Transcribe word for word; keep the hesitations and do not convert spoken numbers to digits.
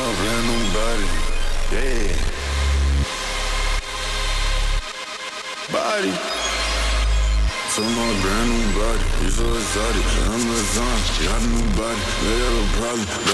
a brand new body. Yeah. Body. So my brand new body. You so exotic. Amazon. Got a new body. They have a problem.